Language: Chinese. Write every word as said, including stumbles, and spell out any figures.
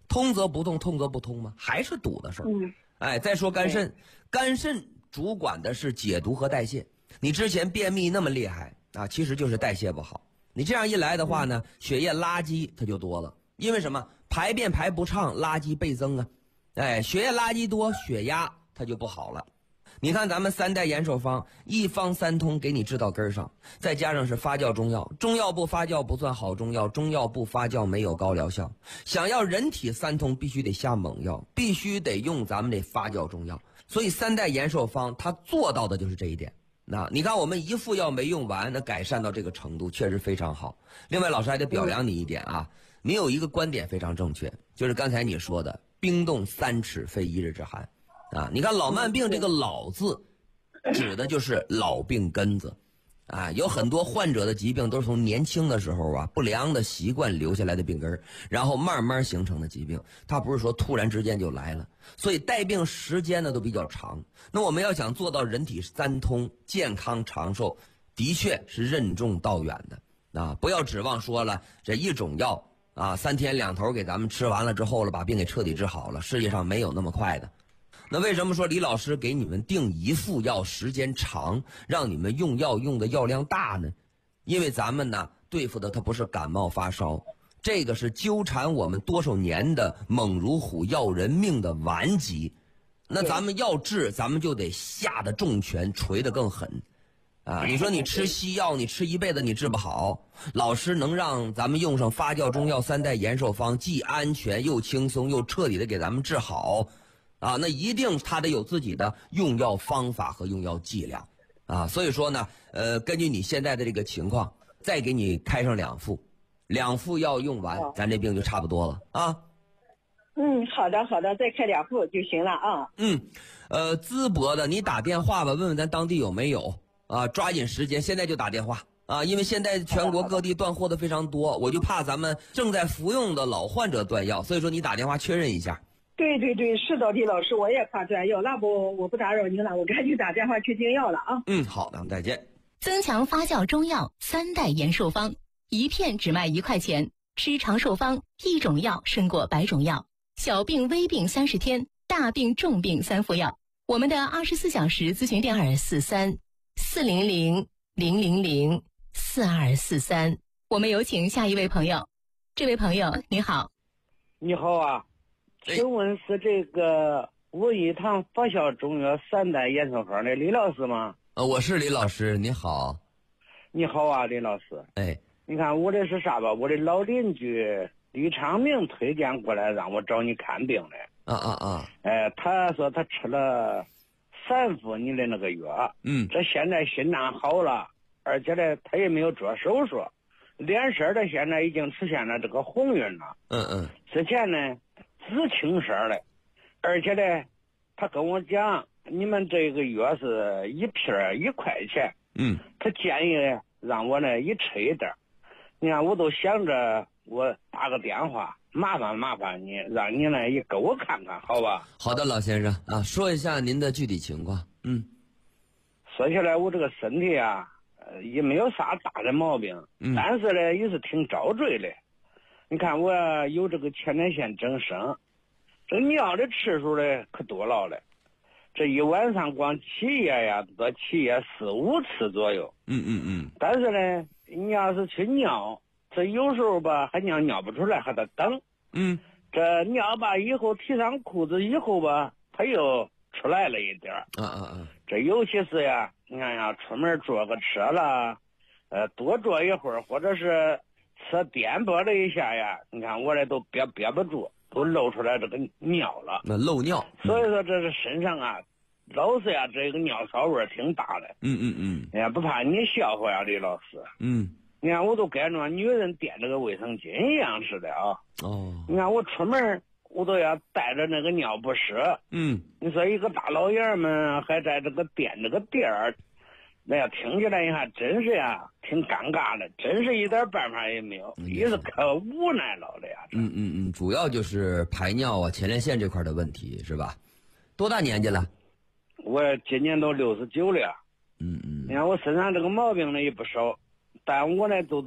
通则不痛，痛则不通吗？还是堵的事儿。 嗯， 哎，再说肝肾，肝肾主管的是解毒和代谢。你之前便秘那么厉害啊，其实就是代谢不好。你这样一来的话呢，血液垃圾它就多了，因为什么？排便排不畅，垃圾倍增啊。哎，血液垃圾多，血压它就不好了。你看咱们三代延寿方，一方三通给你治到根儿上，再加上是发酵中药，中药不发酵不算好中药，中药不发酵没有高疗效。想要人体三通，必须得下猛药，必须得用咱们这发酵中药。所以三代延寿方它做到的就是这一点。那你看我们一副药没用完，那改善到这个程度确实非常好。另外老师还得表扬你一点啊，你有一个观点非常正确，就是刚才你说的冰冻三尺非一日之寒啊。你看老慢病这个老字指的就是老病根子啊，有很多患者的疾病都是从年轻的时候啊不良的习惯留下来的病根，然后慢慢形成的疾病，它不是说突然之间就来了，所以带病时间呢都比较长。那我们要想做到人体三通，健康长寿，的确是任重道远的啊！不要指望说了这一种药啊三天两头给咱们吃完了之后了，把病给彻底治好了，世界上没有那么快的。那为什么说李老师给你们定一副药时间长，让你们用药用的药量大呢？因为咱们呢对付的它不是感冒发烧，这个是纠缠我们多少年的猛如虎要人命的顽疾。那咱们要治，咱们就得下的重拳，锤得更狠啊！你说你吃西药，你吃一辈子你治不好，老师能让咱们用上发酵中药三代延寿方，既安全又轻松又彻底的给咱们治好啊，那一定他得有自己的用药方法和用药剂量啊。所以说呢，呃，根据你现在的这个情况，再给你开上两副，两副药用完，咱这病就差不多了啊。 嗯，好的好的，再开两副就行了啊。 嗯，呃，淄博的你打电话吧，问问咱当地有没有啊，抓紧时间，现在就打电话啊，因为现在全国各地断货的非常多，我就怕咱们正在服用的老患者断药，所以说你打电话确认一下。 对对对，是的，李老师，我也怕断药，那不我不打扰您了，我赶紧打电话去订药了啊。 嗯，好的，再见。 增强发酵中药三代延寿方，一片只卖一块钱，吃长寿方，一种药胜过百种药。小病微病三十天，大病重病三副药。我们的二十四小时咨询电二四三四零零零零零四二四三。我们有请下一位朋友。这位朋友你好。 你好啊，请问是这个武义堂发酵中药三代延寿方的李老师吗？ 呃，我是李老师，你好。 你好啊，李老师。 哎， 你看我这是啥吧？我的老邻居李长明推荐过来让我找你看病的。 啊啊啊！ 哎，他说他吃了三副你的那个药， 嗯， 这现在心脏好了，而且呢，他也没有做手术，脸色的现在已经出现了这个红晕了。 嗯嗯。 之前呢，紫青色的，而且呢，他跟我讲，你们这个药是一片一块钱。 嗯。 他建议让我呢一吃一点，你看我都想着我打个电话。麻烦麻烦你，让你呢也给我看看，好吧？ 好的，老先生啊，说一下您的具体情况。嗯， 说起来，我这个身体啊，呃，也没有啥大的毛病， 嗯， 但是呢，也是挺遭罪的。你看我有这个前列腺增生，这尿的次数呢可多了了，这一晚上光起夜呀，都得起夜四五次左右。 嗯嗯嗯。 但是呢，你要是去尿，这有时候吧还尿尿不出来，还得等。 嗯， 这尿吧以后提上裤子以后吧，它又出来了一点儿。 啊啊啊！ 这尤其是呀，你看呀，出门坐个车了，呃，多坐一会儿，或者是车颠簸了一下呀，你看我这都憋憋不住，都露出来这个尿了。 那漏尿。 所以说这是身上啊，老是呀，这个尿骚味挺大的。 嗯嗯嗯。 哎呀，不怕你笑话呀，李老师。 嗯。 你看我都跟着女人垫这个卫生巾一样似的啊。 哦。 你看我出门我都要带着那个尿不湿。 嗯。 你说一个大老爷们还在这个垫这个垫儿，那要听起来你看真是呀挺尴尬的，真是一点办法也没有， 嗯、 也是可无奈了的呀。 嗯嗯嗯，主要就是排尿啊、前列腺这块的问题是吧？多大年纪了？ 我今年都六十九了。 嗯嗯。 你看我身上这个毛病呢也不少，但我呢都